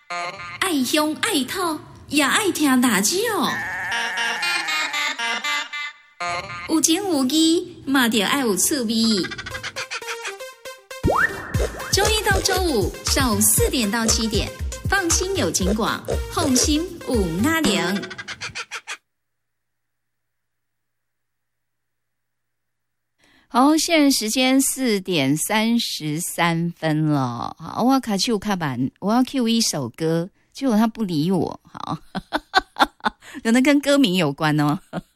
爱乡爱土，也爱听大酒。有情有义，嘛着爱有趣味。周一到周五上午4点到7点，放心有情广，放心有阿玲。好，现在时间4点33分了。好，我要卡去卡板，我要 cue 一首歌，结果他不理我。好，可能跟歌名有关哦。